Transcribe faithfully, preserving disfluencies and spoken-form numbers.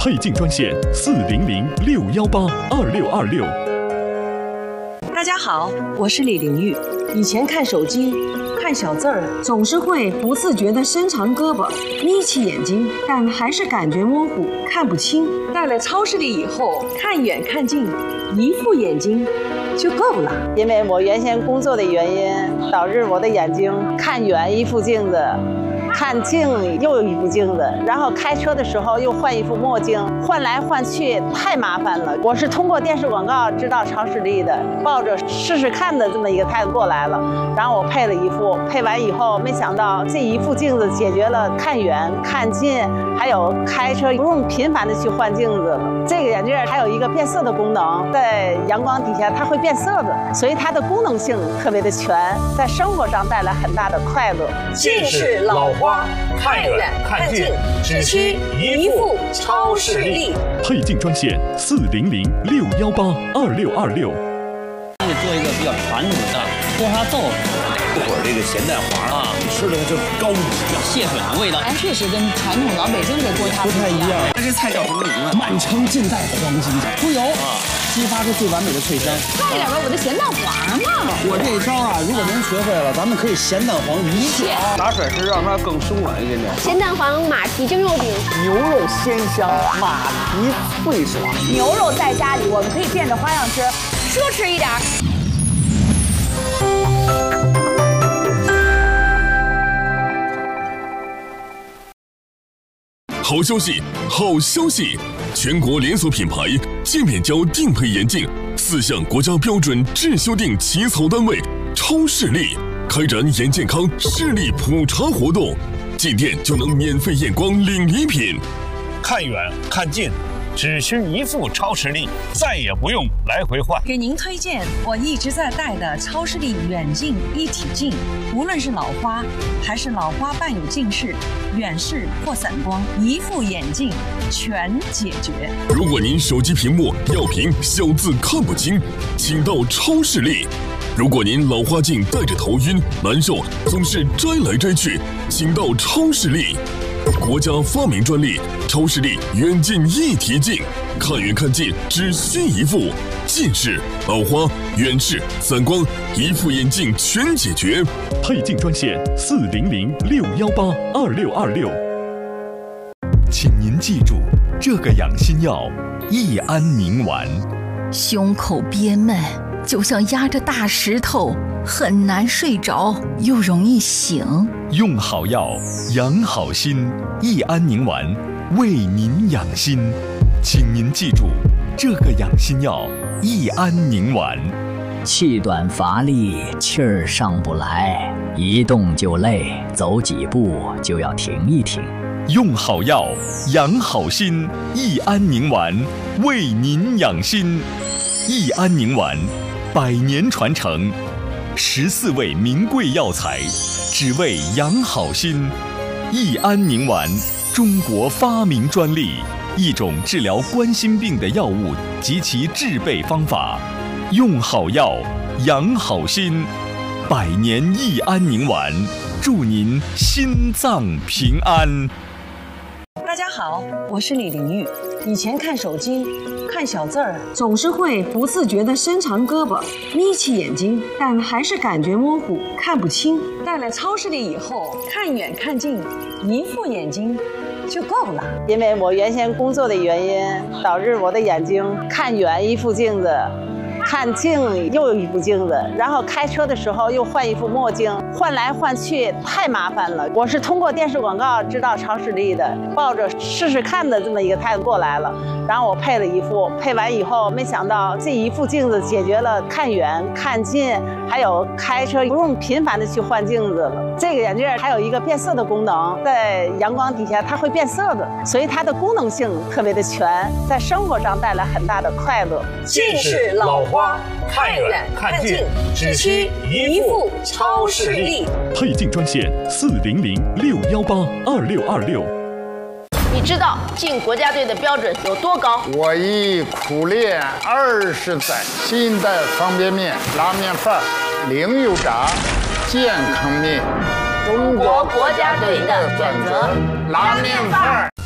配镜专线四零零六幺八二六二六。 大家好，我是李玲玉。以前看手机看小字儿，总是会不自觉地伸长胳膊，眯起眼睛，但还是感觉模糊，看不清。戴了超视力以后，看远看近，一副眼睛就够了。 因为我原先工作的原因，导致我的眼睛看远一副镜子，看近又一副镜子，然后开车的时候又换一副墨镜，换来换去太麻烦了。我是通过电视广告知道超视力的，抱着试试看的这么一个态度过来了。然后我配了一副，配完以后，没想到这一副镜子解决了看远、看近，还有开车不用频繁的去换镜子了。这个眼镜还有一个变色的功能，在阳光底下它会变色的，所以它的功能性特别的全，在生活上带来很大的快乐。 近视老花，看远看近，只需一副超视力。 配镜专线四零零六幺八二六二六。 做一个比较传统的锅烧豆腐， 这会儿这个咸蛋黄啊，吃的就高级， 蟹粉的味道， 哎，确实跟传统老北京这锅烧不太一样。 那这菜叫什么名字？ 满城尽带黄金甲， 猪油啊，激发出最完美的脆香。 快点吧，我的咸蛋黄嘛！ 我这一招啊，如果您学会了，咱们可以咸蛋黄一切。 打水是让它更松软一点点。 咸蛋黄马蹄蒸肉饼， 牛肉鲜香，马蹄脆爽。 牛肉在家里，我们可以变着花样吃，奢侈一点。 好消息，好消息！全国连锁品牌界面胶定配眼镜四项国家标准质修订起草单位超视力开展眼健康视力普查活动，进店就能免费验光领礼品。 看远看近，只需一副超视力，再也不用来回换。 给您推荐我一直在戴的超视力远近一体镜，无论是老花还是老花伴有近视、远视或散光，一副眼镜全解决。 如果您手机屏幕要屏小字看不清，请到超视力。如果您老花镜戴着头晕难受，总是摘来摘去，请到超视力。国家发明专利超视力远近一体镜，看远看近只需一副，近视、老花、远视、散光，一副眼镜全解决。 配镜专线四零零六幺八二六二六。请您记住这个养心药：益安宁丸。 胸口憋闷，就像压着大石头，很难睡着，又容易醒。 用好药，养好心。益安宁丸为您养心，请您记住这个养心药：益安宁丸。 气短乏力，气儿上不来，一动就累，走几步就要停一停。 用好药，养好心。益安宁丸为您养心。益安宁丸百年传承，十四味名贵药材，只为养好心。益安宁丸，中国发明专利，一种治疗冠心病的药物及其制备方法。用好药，养好心。百年益安宁丸，祝您心脏平安。 大家好，我是李玲玉。以前看手机看小字儿，总是会不自觉地伸长胳膊，眯起眼睛，但还是感觉模糊，看不清。戴了超视力以后，看远看近，一副眼睛就够了。 因为我原先工作的原因，导致我的眼睛看远一副镜子，看近又一副镜子，然后开车的时候又换一副墨镜，换来换去太麻烦了。我是通过电视广告知道超视力的，抱着试试看的这么一个态度过来了。然后我配了一副，配完以后，没想到这一副镜子解决了看远、看近，还有开车不用频繁的去换镜子了。这个眼镜还有一个变色的功能，在阳光底下它会变色的，所以它的功能性特别的全，在生活上带来很大的快乐。 近视老花，看远看近，只需一副超视力。 配镜专线四零零六幺八二六二六。 你知道进国家队的标准有多高？ 我已苦练二十载，新的方便面、拉面饭、零油炸、健康面， 中国国家队的选择， 拉面饭。